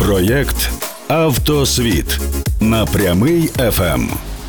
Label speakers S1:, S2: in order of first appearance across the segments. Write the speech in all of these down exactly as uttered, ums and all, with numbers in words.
S1: Проєкт «Автосвіт» на Прямий еф ем.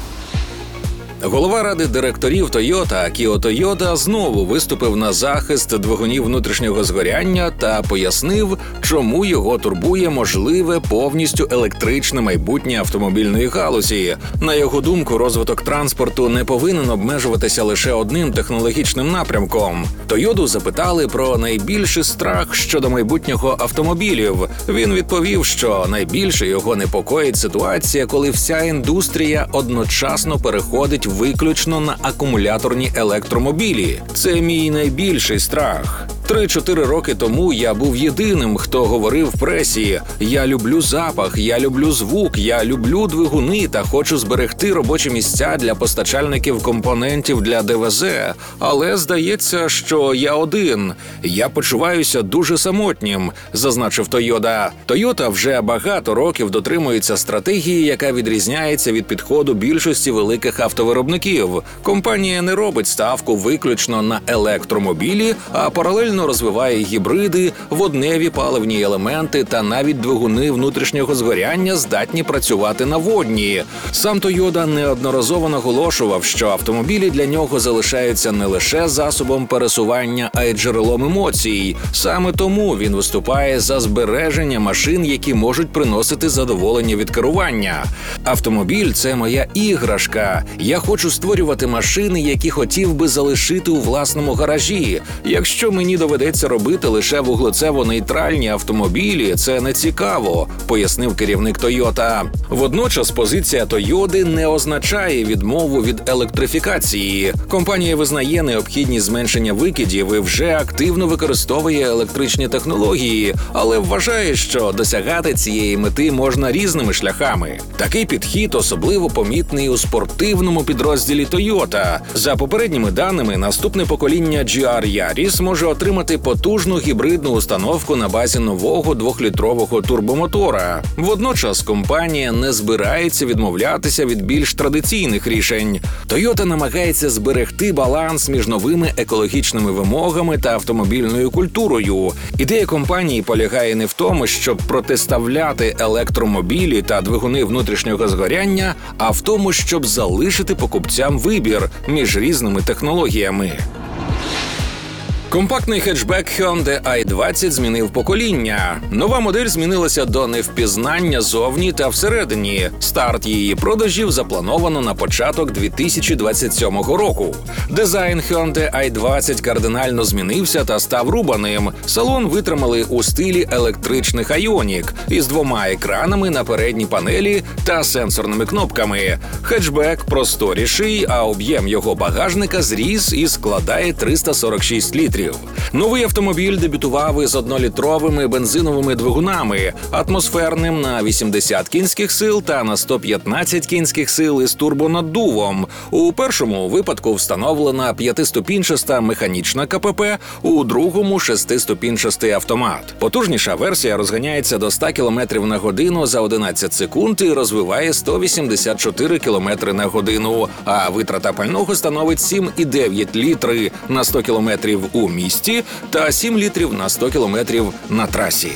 S2: Голова ради директорів Toyota Акіо Тойода знову виступив на захист двигунів внутрішнього згоряння та пояснив, чому його турбує можливе повністю електричне майбутнє автомобільної галузі. На його думку, розвиток транспорту не повинен обмежуватися лише одним технологічним напрямком. Тойоду запитали про найбільший страх щодо майбутнього автомобілів. Він відповів, що найбільше його непокоїть ситуація, коли вся індустрія одночасно переходить виключно на акумуляторні електромобілі. Це мій найбільший страх. Три-чотири роки тому я був єдиним, хто говорив в пресі: «Я люблю запах, я люблю звук, я люблю двигуни та хочу зберегти робочі місця для постачальників компонентів для де везе. Але здається, що я один. Я почуваюся дуже самотнім», – зазначив Тойода. Тойота вже багато років дотримується стратегії, яка відрізняється від підходу більшості великих автовиробників. Компанія не робить ставку виключно на електромобілі, а паралельно розвиває гібриди, водневі паливні елементи та навіть двигуни внутрішнього згоряння здатні працювати на водні. Сам Тойода неодноразово наголошував, що автомобілі для нього залишаються не лише засобом пересування, а й джерелом емоцій. Саме тому він виступає за збереження машин, які можуть приносити задоволення від керування. «Автомобіль – це моя іграшка. Я хочу створювати машини, які хотів би залишити у власному гаражі. Якщо мені доведеться робити лише вуглецево-нейтральні автомобілі, це не цікаво», – пояснив керівник Тойота. Водночас позиція Тойоди не означає відмову від електрифікації. Компанія визнає необхідність зменшення викидів і вже активно використовує електричні технології, але вважає, що досягати цієї мети можна різними шляхами. Такий підхід особливо помітний у спортивному підрозділі Тойота. За попередніми даними, наступне покоління джі ар Yaris може отримати потужну гібридну установку на базі нового двохлітрового турбомотора. Водночас компанія не збирається відмовлятися від більш традиційних рішень. Toyota намагається зберегти баланс між новими екологічними вимогами та автомобільною культурою. Ідея компанії полягає не в тому, щоб протиставляти електромобілі та двигуни внутрішнього згоряння, а в тому, щоб залишити покупцям вибір між різними технологіями. Компактний хетчбек Hyundai ай двадцять змінив покоління. Нова модель змінилася до невпізнання зовні та всередині. Старт її продажів заплановано на початок дві тисячі двадцять сьомого року. Дизайн Hyundai ай двадцять кардинально змінився та став рубаним. Салон витримали у стилі електричних Ioniq із двома екранами на передній панелі та сенсорними кнопками. Хетчбек просторіший, а об'єм його багажника зріс і складає триста сорок шість літрів. Новий автомобіль дебютував із однолітровими бензиновими двигунами, атмосферним на вісімдесят кінських сил та на сто п'ятнадцять кінських сил із турбонаддувом. У першому випадку встановлена п'ятиступінчаста механічна ка пе пе, у другому – шестиступінчастий автомат. Потужніша версія розганяється до ста кілометрів на годину за одинадцять секунд і розвиває сто вісімдесят чотири кілометри на годину, а витрата пального становить сім цілих дев'ять літри на сто кілометрів у місті та сім літрів на сто кілометрів на трасі.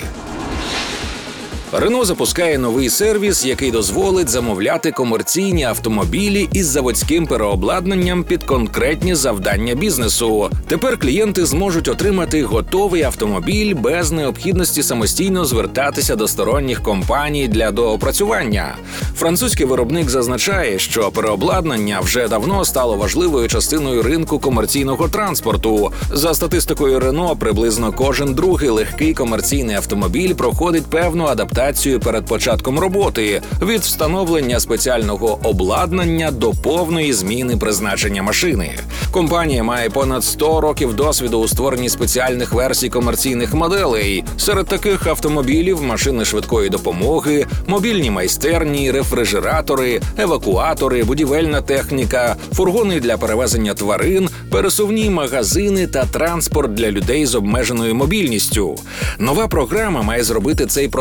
S2: Renault запускає новий сервіс, який дозволить замовляти комерційні автомобілі із заводським переобладнанням під конкретні завдання бізнесу. Тепер клієнти зможуть отримати готовий автомобіль без необхідності самостійно звертатися до сторонніх компаній для доопрацювання. Французький виробник зазначає, що переобладнання вже давно стало важливою частиною ринку комерційного транспорту. За статистикою Renault, приблизно кожен другий легкий комерційний автомобіль проходить певну адаптацію перед початком роботи, від встановлення спеціального обладнання до повної зміни призначення машини. Компанія має понад сто років досвіду у створенні спеціальних версій комерційних моделей. Серед таких автомобілів – машини швидкої допомоги, мобільні майстерні, рефрижератори, евакуатори, будівельна техніка, фургони для перевезення тварин, пересувні магазини та транспорт для людей з обмеженою мобільністю. Нова програма має зробити цей процес простішим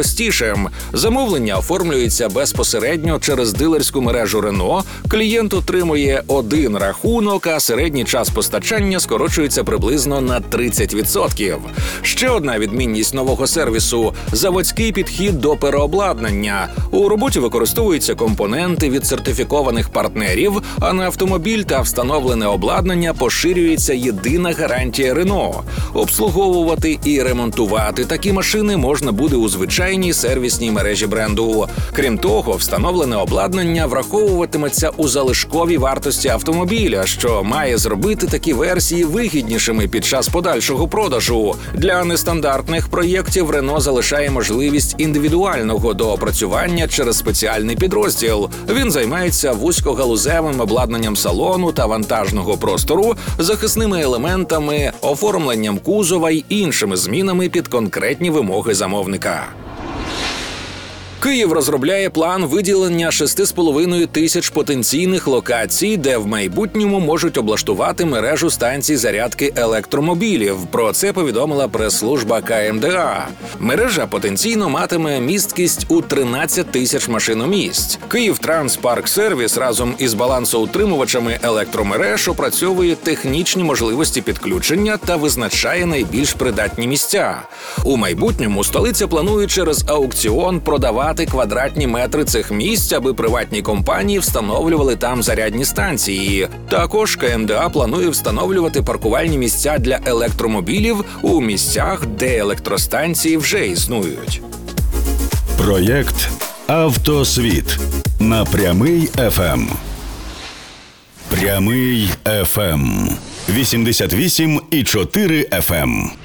S2: простішим. Замовлення оформлюється безпосередньо через дилерську мережу Рено, клієнт отримує один рахунок, а середній час постачання скорочується приблизно на тридцять відсотків. Ще одна відмінність нового сервісу – заводський підхід до переобладнання. У роботі використовуються компоненти від сертифікованих партнерів, а на автомобіль та встановлене обладнання поширюється єдина гарантія Рено. Обслуговувати і ремонтувати такі машини можна буде у звичайній сервісній мережі бренду. Крім того, встановлене обладнання враховуватиметься у залишковій вартості автомобіля, що має зробити такі версії вигіднішими під час подальшого продажу. Для нестандартних проєктів Рено залишає можливість індивідуального доопрацювання через спеціальний підрозділ. Він займається вузькогалузевим обладнанням салону та вантажного простору, захисними елементами, оформленням кузова й іншими змінами під конкретні вимоги замовника. Київ розробляє план виділення шести з половиною тисяч потенційних локацій, де в майбутньому можуть облаштувати мережу станцій зарядки електромобілів. Про це повідомила прес-служба Ка Ем Де А. Мережа потенційно матиме місткість у тринадцять тисяч машиномісць. Київтранспарксервіс разом із балансоутримувачами електромереж опрацьовує технічні можливості підключення та визначає найбільш придатні місця. У майбутньому столиця планує через аукціон продавати квадратні метри цих місць, аби приватні компанії встановлювали там зарядні станції. Також Ка Ем Де А планує встановлювати паркувальні місця для електромобілів у місцях, де електростанції вже існують.
S1: Проєкт «Автосвіт» на Прямий Еф Ем. Прямий Еф Ем. вісімдесят вісім і чотири Еф Ем.